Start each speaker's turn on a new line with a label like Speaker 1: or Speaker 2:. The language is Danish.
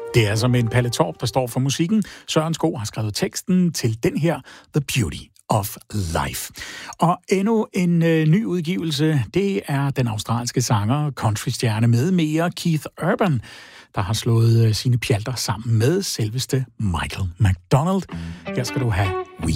Speaker 1: Det er som en Palle Torp, der står for musikken. Søren Sko har skrevet teksten til den her The Beauty of Life. Og endnu en ny udgivelse, det er den australske sanger, countrystjerne med mere Keith Urban, der har slået sine pjalter sammen med selveste Michael McDonald. Her skal du have